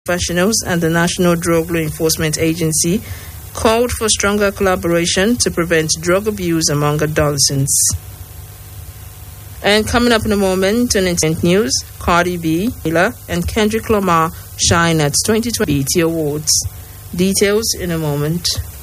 professionals and the National Drug Law Enforcement Agency called for stronger collaboration to prevent drug abuse among adolescents. And coming up in a moment on Internet News, Cardi B, Miller, and Kendrick Lamar shine at 2020 BET Awards. Details in a moment.